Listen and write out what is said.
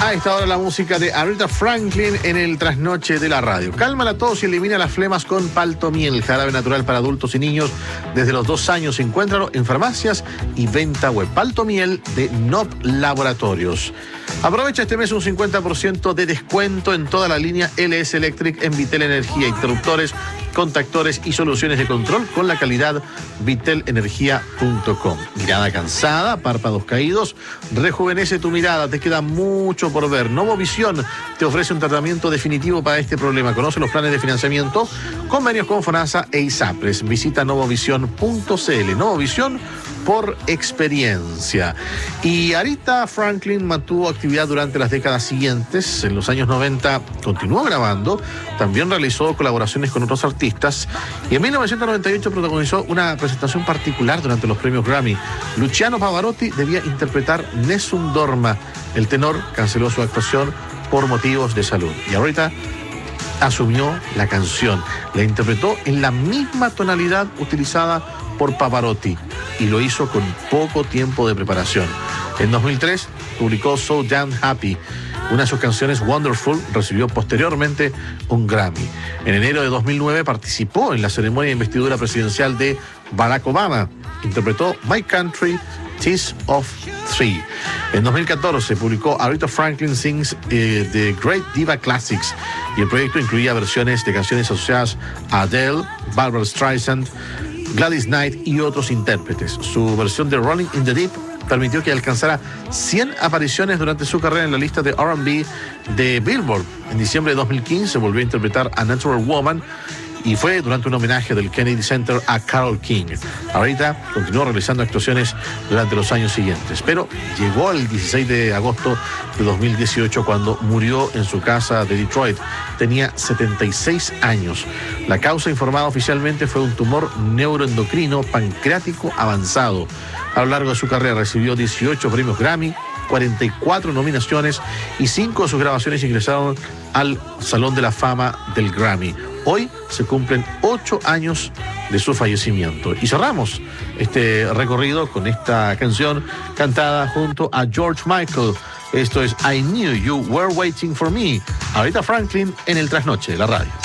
A esta hora la música de Aretha Franklin en el trasnoche de la radio. Calma la tos y elimina las flemas con Paltomiel, jarabe natural para adultos y niños desde los 2 años. Encuéntralo en farmacias y venta web. Paltomiel de NOP Laboratorios. Aprovecha este mes un 50% de descuento en toda la línea LS Electric en Vitel Energía, interruptores, contactores y soluciones de control con la calidad vitelenergia.com. Mirada cansada, párpados caídos, rejuvenece tu mirada, te queda mucho por ver. Novovisión te ofrece un tratamiento definitivo para este problema. Conoce los planes de financiamiento, convenios con FONASA e ISAPRES. Visita novovision.cl. Novovisión por experiencia. Y Aretha Franklin mantuvo actividad durante las décadas siguientes. En los años 90 continuó grabando, también realizó colaboraciones con otros artistas y en 1998 protagonizó una presentación particular durante los premios Grammy. Luciano Pavarotti debía interpretar Nessun Dorma. El tenor canceló su actuación por motivos de salud y Aretha asumió la canción. La interpretó en la misma tonalidad utilizada por Pavarotti y lo hizo con poco tiempo de preparación. En 2003 publicó So Damn Happy. Una de sus canciones, Wonderful, recibió posteriormente un Grammy. En enero de 2009 participó en la ceremonia de investidura presidencial de Barack Obama. Interpretó My Country, 'Tis of Three. En 2014 publicó Aretha Franklin Sings The Great Diva Classics y el proyecto incluía versiones de canciones asociadas a Adele, Barbra Streisand, Gladys Knight y otros intérpretes. Su versión de Rolling in the Deep permitió que alcanzara 100 apariciones durante su carrera en la lista de R&B de Billboard. En diciembre de 2015 volvió a interpretar A Natural Woman y fue durante un homenaje del Kennedy Center a Carole King. Aretha continuó realizando actuaciones durante los años siguientes, pero llegó el 16 de agosto de 2018 cuando murió en su casa de Detroit. Tenía 76 años. La causa informada oficialmente fue un tumor neuroendocrino pancreático avanzado. A lo largo de su carrera recibió 18 premios Grammy, 44 nominaciones y 5 de sus grabaciones ingresaron al Salón de la Fama del Grammy. Hoy se cumplen 8 años de su fallecimiento. Y cerramos este recorrido con esta canción cantada junto a George Michael. Esto es I Knew You Were Waiting for Me. Aretha Franklin en el trasnoche de la radio.